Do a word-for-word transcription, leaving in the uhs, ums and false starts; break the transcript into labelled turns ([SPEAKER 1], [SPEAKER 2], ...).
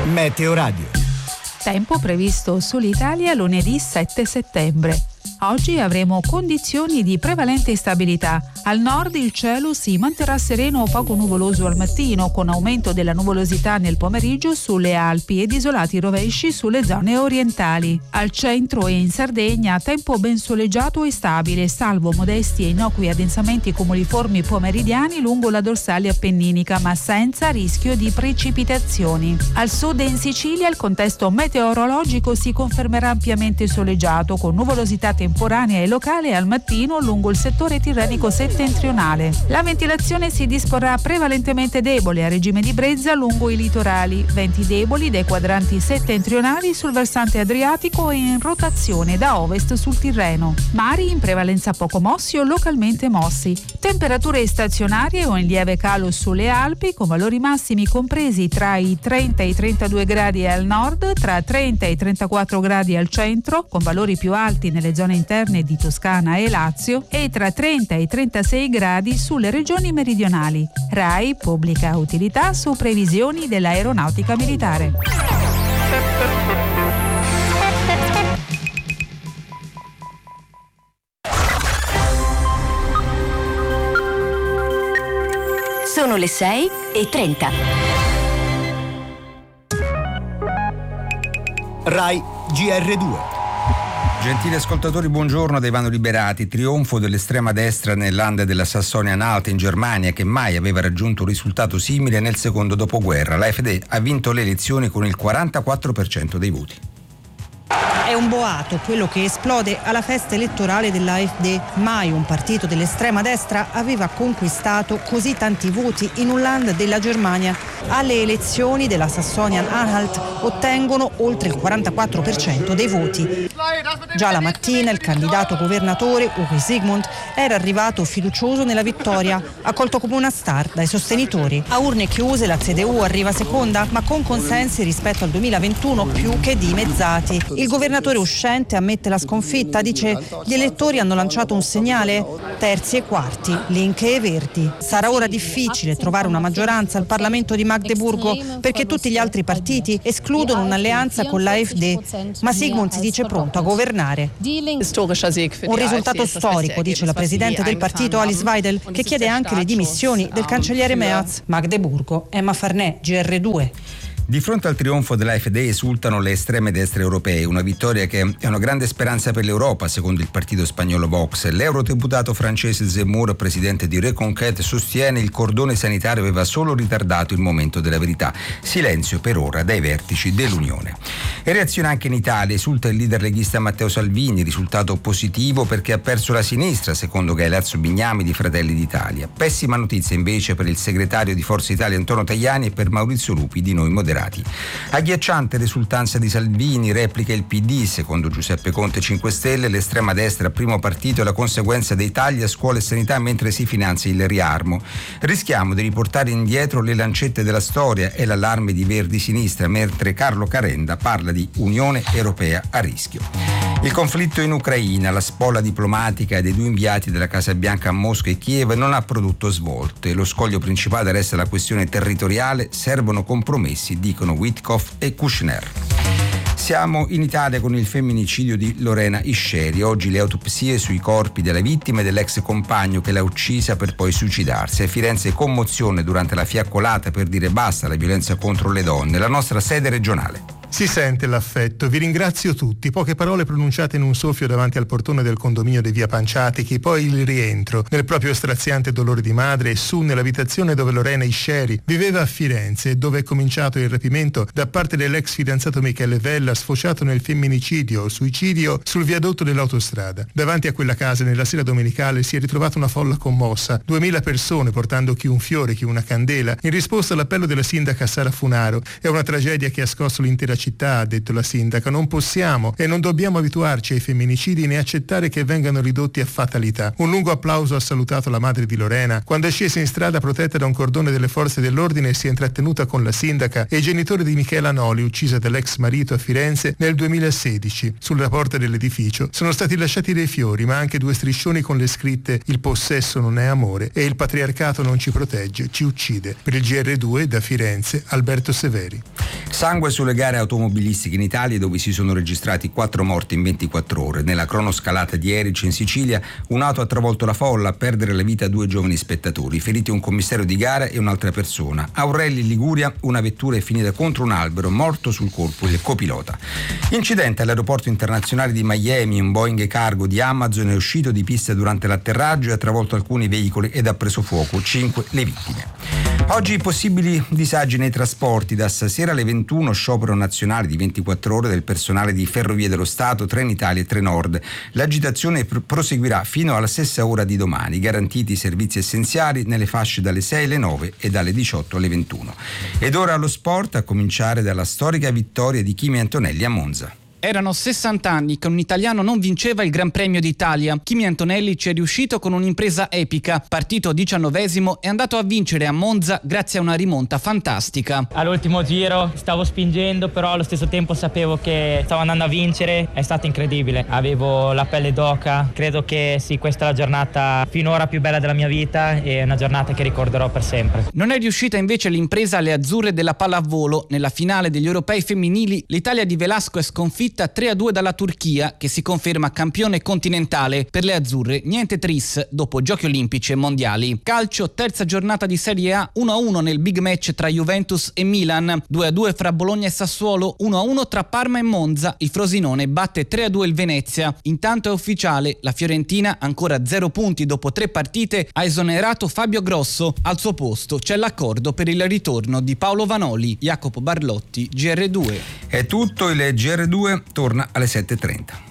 [SPEAKER 1] Meteo Radio.
[SPEAKER 2] Tempo previsto sull'Italia lunedì sette settembre. Oggi avremo condizioni di prevalente stabilità. Al nord il cielo si manterrà sereno o poco nuvoloso al mattino, con aumento della nuvolosità nel pomeriggio sulle Alpi ed isolati rovesci sulle zone orientali. Al centro e in Sardegna tempo ben soleggiato e stabile, salvo modesti e innocui addensamenti cumuliformi pomeridiani lungo la dorsale appenninica, ma senza rischio di precipitazioni. Al sud e in Sicilia il contesto meteorologico si confermerà ampiamente soleggiato, con nuvolosità temporanea e locale al mattino lungo il settore tirrenico settentrionale. La ventilazione si disporrà prevalentemente debole a regime di brezza lungo i litorali, venti deboli dai quadranti settentrionali sul versante adriatico e in rotazione da ovest sul Tirreno. Mari in prevalenza poco mossi o localmente mossi. Temperature stazionarie o in lieve calo sulle Alpi, con valori massimi compresi tra i trenta e i trentadue gradi al nord, tra trenta e i trentaquattro gradi al centro, con valori più alti nelle zone interne di Toscana e Lazio, e tra trenta e trentasei gradi sulle regioni meridionali. RAI pubblica utilità su previsioni dell'aeronautica militare.
[SPEAKER 3] Sono le sei e trenta.
[SPEAKER 1] RAI G R due.
[SPEAKER 4] Gentili ascoltatori, buongiorno da Ivano Liberati. Trionfo dell'estrema destra nel Land della Sassonia-Anhalt in Germania, che mai aveva raggiunto un risultato simile nel secondo dopoguerra. La F D ha vinto le elezioni con il quarantaquattro per cento dei voti.
[SPEAKER 5] È un boato quello che esplode alla festa elettorale dell'A F D. Mai un partito dell'estrema destra aveva conquistato così tanti voti in un land della Germania. Alle elezioni della Sassonia-Anhalt ottengono oltre il quarantaquattro per cento dei voti. Già la mattina il candidato governatore Uri Sigmund era arrivato fiducioso nella vittoria, accolto come una star dai sostenitori. A urne chiuse la C D U arriva seconda, ma con consensi rispetto al duemilaventuno più che dimezzati. Il governatore uscente ammette la sconfitta, dice: gli elettori hanno lanciato un segnale, terzi e quarti, Linke e Verdi. Sarà ora difficile trovare una maggioranza al Parlamento di Magdeburgo, perché tutti gli altri partiti escludono un'alleanza con l'A F D, ma Sigmund si dice pronto a governare. Un risultato storico, dice la presidente del partito Alice Weidel, che chiede anche le dimissioni del cancelliere Merz. Magdeburgo, Emma Farnè, G R due.
[SPEAKER 4] Di fronte al trionfo dell'A F D esultano le estreme destre europee, una vittoria che è una grande speranza per l'Europa, secondo il partito spagnolo Vox. L'eurodeputato francese Zemmour, presidente di Reconquête, sostiene il cordone sanitario aveva solo ritardato il momento della verità. Silenzio per ora dai vertici dell'Unione. E reazione anche in Italia, esulta il leader leghista Matteo Salvini, risultato positivo perché ha perso la sinistra, secondo Galeazzo Bignami di Fratelli d'Italia. Pessima notizia invece per il segretario di Forza Italia Antonio Tajani e per Maurizio Lupi di Noi Moderati. Agghiacciante risultanza di Salvini, replica il P D, secondo Giuseppe Conte cinque Stelle, l'estrema destra primo partito è la conseguenza dei tagli a scuola e sanità mentre si finanzia il riarmo. Rischiamo di riportare indietro le lancette della storia e l'allarme di Verdi Sinistra, mentre Carlo Carenda parla di Unione Europea a rischio. Il conflitto in Ucraina, la spola diplomatica dei due inviati della Casa Bianca a Mosca e Kiev non ha prodotto svolte. Lo scoglio principale resta la questione territoriale, servono compromessi, dicono Witkoff e Kushner. Siamo in Italia con il femminicidio di Lorena Isceri. Oggi le autopsie sui corpi della vittima e dell'ex compagno che l'ha uccisa per poi suicidarsi. A Firenze commozione durante la fiaccolata per dire basta alla violenza contro le donne. La nostra sede regionale.
[SPEAKER 6] Si sente l'affetto, vi ringrazio tutti, poche parole pronunciate in un soffio davanti al portone del condominio di via Panciatichi, poi il rientro nel proprio straziante dolore di madre e su nell'abitazione dove Lorena Isceri viveva a Firenze e dove è cominciato il rapimento da parte dell'ex fidanzato Michele Vella, sfociato nel femminicidio o suicidio sul viadotto dell'autostrada. Davanti a quella casa nella sera domenicale si è ritrovata una folla commossa, duemila persone portando chi un fiore, chi una candela, in risposta all'appello della sindaca Sara Funaro. È una tragedia che ha scosso l'intera città, ha detto la sindaca. Non possiamo e non dobbiamo abituarci ai femminicidi né accettare che vengano ridotti a fatalità. Un lungo applauso ha salutato la madre di Lorena quando è scesa in strada protetta da un cordone delle forze dell'ordine e si è intrattenuta con la sindaca e i genitori di Michela Noli, uccisa dall'ex marito a Firenze nel duemilasedici. Sulla porta dell'edificio sono stati lasciati dei fiori, ma anche due striscioni con le scritte: il possesso non è amore e il patriarcato non ci protegge, ci uccide. Per il G R due da Firenze, Alberto Severi.
[SPEAKER 4] Sangue sulle gare automobilistiche in Italia, dove si sono registrati quattro morti in ventiquattro ore. Nella cronoscalata di Erice in Sicilia un'auto ha travolto la folla, a perdere la vita due giovani spettatori, feriti un commissario di gara e un'altra persona. A Aurelli in Liguria una vettura è finita contro un albero, morto sul colpo il copilota. Incidente all'aeroporto internazionale di Miami, un Boeing cargo di Amazon è uscito di pista durante l'atterraggio e ha travolto alcuni veicoli ed ha preso fuoco, cinque le vittime. Oggi possibili disagi nei trasporti. Da stasera alle ventuno sciopero nazionale di ventiquattro ore del personale di Ferrovie dello Stato, Trenitalia e Trenord. L'agitazione pr- proseguirà fino alla stessa ora di domani, garantiti i servizi essenziali nelle fasce dalle sei alle nove e dalle diciotto alle ventuno. Ed ora allo sport, a cominciare dalla storica vittoria di Kimi Antonelli a Monza.
[SPEAKER 7] Erano sessanta anni che un italiano non vinceva il Gran Premio d'Italia. Kimi Antonelli ci è riuscito con un'impresa epica. Partito diciannovesimo, è andato a vincere a Monza grazie a una rimonta fantastica.
[SPEAKER 8] All'ultimo giro stavo spingendo, però allo stesso tempo sapevo che stavo andando a vincere. È stato incredibile. Avevo la pelle d'oca. Credo che sì, questa è la giornata finora più bella della mia vita e una giornata che ricorderò per sempre.
[SPEAKER 7] Non è riuscita invece l'impresa alle azzurre della pallavolo. Nella finale degli europei femminili, l'Italia di Velasco è sconfitta tre a due dalla Turchia, che si conferma campione continentale. Per le azzurre niente tris dopo giochi olimpici e mondiali. Calcio, terza giornata di Serie A, uno a uno nel big match tra Juventus e Milan, due a due fra Bologna e Sassuolo, uno a uno tra Parma e Monza. Il Frosinone batte tre a due il Venezia. Intanto è ufficiale, la Fiorentina, ancora zero punti dopo tre partite, ha esonerato Fabio Grosso. Al suo posto c'è l'accordo per il ritorno di Paolo Vanoli. Jacopo Barlotti, G R due.
[SPEAKER 4] È tutto, il G R due torna alle sette e trenta.